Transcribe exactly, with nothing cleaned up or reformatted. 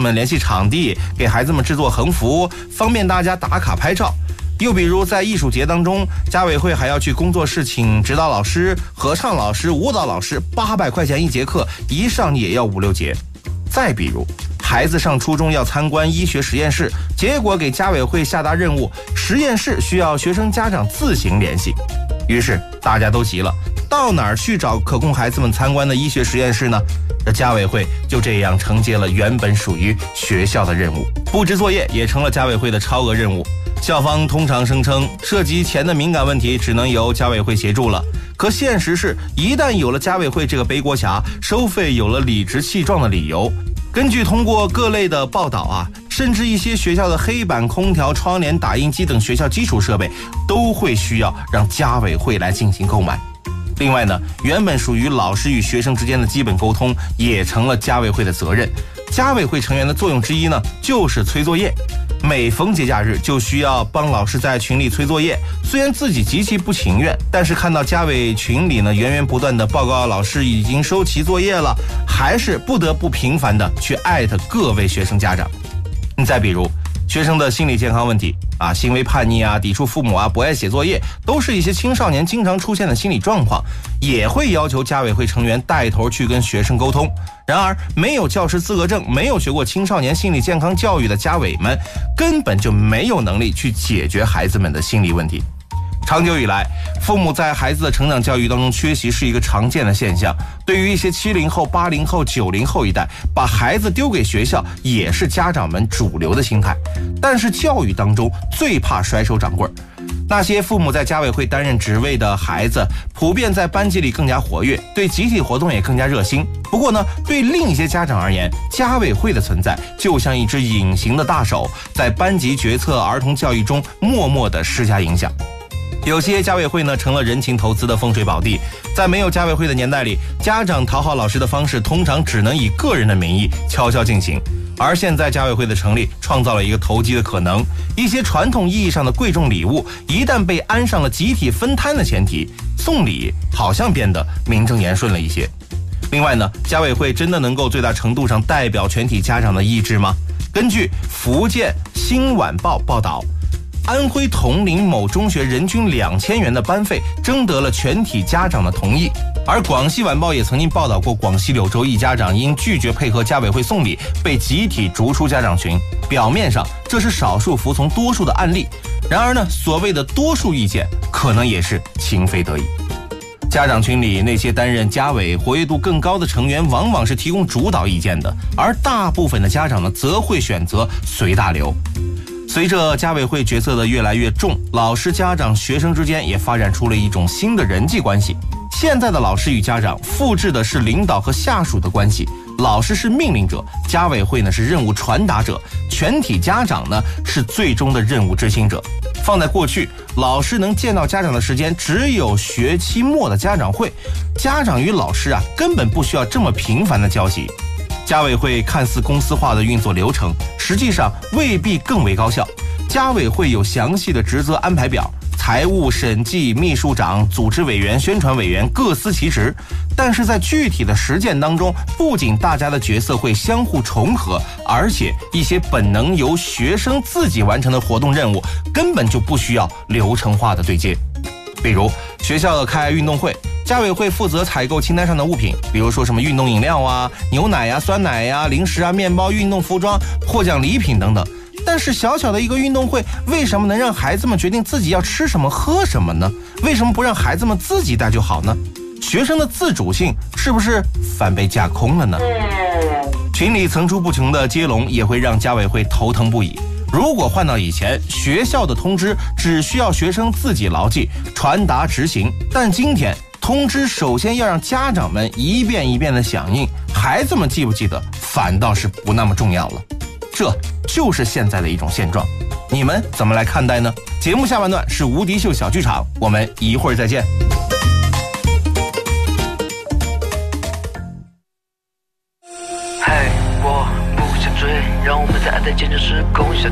们联系场地，给孩子们制作横幅，方便大家打卡拍照。又比如在艺术节当中，家委会还要去工作室请指导老师、合唱老师、舞蹈老师，八百块钱一节课，一上也要五六节。再比如孩子上初中要参观医学实验室，结果给家委会下达任务，实验室需要学生家长自行联系。于是大家都急了，到哪儿去找可供孩子们参观的医学实验室呢？这家委会就这样承接了原本属于学校的任务，布置作业也成了家委会的超额任务。校方通常声称涉及钱的敏感问题只能由家委会协助了，可现实是一旦有了家委会这个背锅侠，收费有了理直气壮的理由。根据通过各类的报道啊，甚至一些学校的黑板、空调、窗帘、打印机等学校基础设备都会需要让家委会来进行购买。另外呢，原本属于老师与学生之间的基本沟通也成了家委会的责任。家委会成员的作用之一呢，就是催作业。每逢节假日就需要帮老师在群里催作业，虽然自己极其不情愿，但是看到家委群里呢源源不断的报告老师已经收齐作业了，还是不得不频繁的去艾特各位学生家长。你再比如学生的心理健康问题啊，行为叛逆啊，抵触父母啊，不爱写作业，都是一些青少年经常出现的心理状况，也会要求家委会成员带头去跟学生沟通。然而没有教师资格证，没有学过青少年心理健康教育的家委们，根本就没有能力去解决孩子们的心理问题。长久以来，父母在孩子的成长教育当中缺席是一个常见的现象。对于一些七零后、八零后、九零后一代，把孩子丢给学校也是家长们主流的心态。但是教育当中最怕甩手掌柜，那些父母在家委会担任职位的孩子，普遍在班级里更加活跃，对集体活动也更加热心。不过呢，对另一些家长而言，家委会的存在就像一只隐形的大手，在班级决策、儿童教育中默默地施加影响。有些家委会呢成了人情投资的风水宝地，在没有家委会的年代里，家长讨好老师的方式通常只能以个人的名义悄悄进行。而现在家委会的成立创造了一个投机的可能，一些传统意义上的贵重礼物一旦被安上了集体分摊的前提，送礼好像变得名正言顺了一些。另外呢，家委会真的能够最大程度上代表全体家长的意志吗？根据福建新晚报报道，安徽铜陵某中学人均两千元的班费征得了全体家长的同意。而广西晚报也曾经报道过，广西柳州一家长因拒绝配合家委会送礼，被集体逐出家长群。表面上这是少数服从多数的案例，然而呢，所谓的多数意见可能也是情非得已。家长群里那些担任家委活跃度更高的成员，往往是提供主导意见的，而大部分的家长呢，则会选择随大流。随着家委会角色的越来越重，老师、家长、学生之间也发展出了一种新的人际关系。现在的老师与家长复制的是领导和下属的关系，老师是命令者，家委会呢是任务传达者，全体家长呢是最终的任务执行者。放在过去，老师能见到家长的时间只有学期末的家长会，家长与老师啊根本不需要这么频繁的交集。家委会看似公司化的运作流程，实际上未必更为高效。家委会有详细的职责安排表，财务、审计、秘书长、组织委员、宣传委员各司其职，但是在具体的实践当中，不仅大家的角色会相互重合，而且一些本能由学生自己完成的活动任务，根本就不需要流程化的对接。比如学校开运动会，家委会负责采购清单上的物品，比如说什么运动饮料啊、牛奶呀、酸奶呀、零食啊、面包、运动服装、获奖礼品等等。但是小小的一个运动会，为什么能让孩子们决定自己要吃什么喝什么呢？为什么不让孩子们自己带就好呢？学生的自主性是不是反被架空了呢？群里层出不穷的接龙也会让家委会头疼不已。如果换到以前，学校的通知只需要学生自己牢记、传达、执行，但今天通知首先要让家长们一遍一遍的响应，孩子们记不记得反倒是不那么重要了。这就是现在的一种现状，你们怎么来看待呢？节目下半段是无敌秀小剧场，我们一会儿再见。 嘿，我不想追，让我们在爱的见证时空下